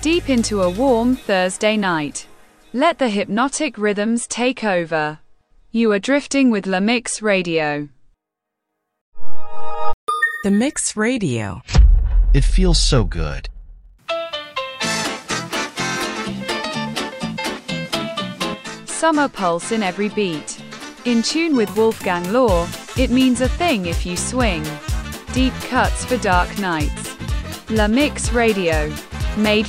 deep into a warm Thursday night. Let the hypnotic rhythms take over. You are drifting with La Mix Radio. The Mix Radio. It feels so good. Summer pulse in every beat. In tune with Wolfgang Law, it means a thing if you swing. Deep cuts for dark nights. La Mix Radio. Made